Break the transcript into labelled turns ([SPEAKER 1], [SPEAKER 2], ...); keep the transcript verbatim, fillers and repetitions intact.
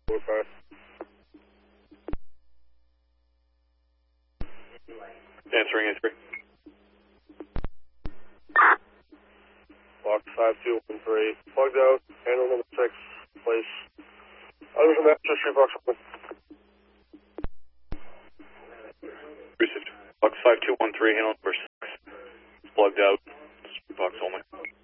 [SPEAKER 1] Okay.
[SPEAKER 2] Answering answering.
[SPEAKER 1] Box five two one three. Plugged out. Handle number six. Place. Other than that, just your box open.
[SPEAKER 2] Received. Box five two one three, handle number six. Plugged out. Box only.